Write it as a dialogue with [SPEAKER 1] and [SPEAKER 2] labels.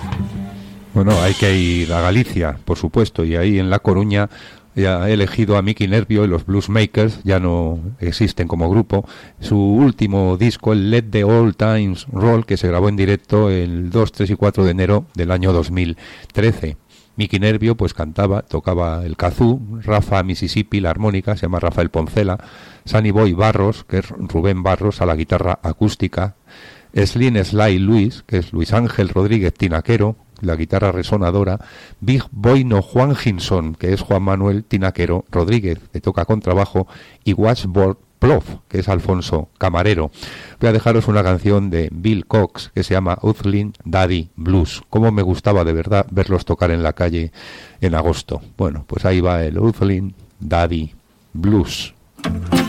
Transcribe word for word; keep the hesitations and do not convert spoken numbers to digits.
[SPEAKER 1] Bueno, hay que ir a Galicia, por supuesto, y ahí en La Coruña ya he elegido a Miki Nervio y los Bluesmakers, ya no existen como grupo. Su último disco, el Let the Old Times Roll, que se grabó en directo el dos, tres y cuatro de enero del año dos mil trece. Miki Nervio pues cantaba, tocaba el kazoo, Rafa Mississippi la armónica, se llama Rafael Poncela, Sunny Boy Barros, que es Rubén Barros, a la guitarra acústica, Slim Sly Luis, que es Luis Ángel Rodríguez Tinaquero, la guitarra resonadora, Big Boino Juan Ginson, que es Juan Manuel Tinaquero Rodríguez, que toca contrabajo, y Washboard Plof, que es Alfonso Camarero. Voy a dejaros una canción de Bill Cox que se llama Oothlin Daddy Blues. Cómo me gustaba de verdad verlos tocar en la calle en agosto. Bueno, pues ahí va el Oothlin Daddy Blues.